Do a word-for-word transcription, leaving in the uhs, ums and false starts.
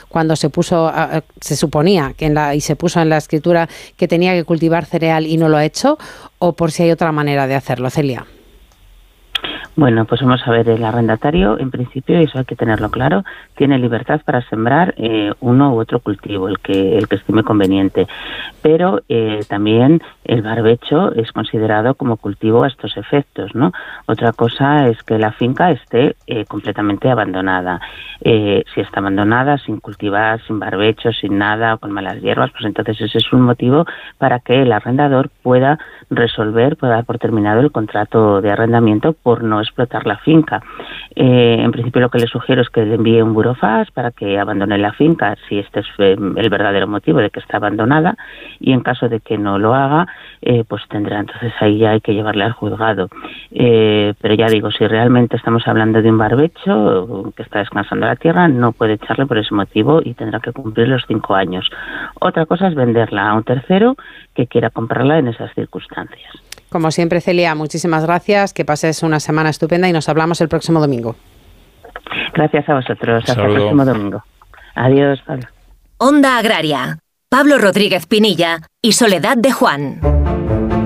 cuando se puso, se suponía que en la, y se puso en la escritura que tenía que cultivar cereal y no lo ha hecho, o por si hay otra manera de hacerlo, Celia? Bueno, pues vamos a ver, el arrendatario, en principio, y eso hay que tenerlo claro, tiene libertad para sembrar eh, uno u otro cultivo, el que el que estime conveniente. Pero eh, también el barbecho es considerado como cultivo a estos efectos, ¿no? Otra cosa es que la finca esté eh, completamente abandonada. Eh, si está abandonada, sin cultivar, sin barbecho, sin nada, o con malas hierbas, pues entonces ese es un motivo para que el arrendador pueda resolver, pueda dar por terminado el contrato de arrendamiento por no explotar la finca. Eh, en principio lo que le sugiero es que le envíe un burofax para que abandone la finca si este es eh, el verdadero motivo de que está abandonada, y en caso de que no lo haga, eh, pues tendrá, entonces ahí ya hay que llevarle al juzgado. Eh, pero ya digo, si realmente estamos hablando de un barbecho que está descansando la tierra, no puede echarle por ese motivo y tendrá que cumplir los cinco años. Otra cosa es venderla a un tercero que quiera comprarla en esas circunstancias. Como siempre, Celia, muchísimas gracias, que pases una semana estupenda y nos hablamos el próximo domingo. Gracias a vosotros, hasta Saludo. el próximo domingo. Adiós, Pablo. Onda Agraria, Pablo Rodríguez Pinilla y Soledad de Juan.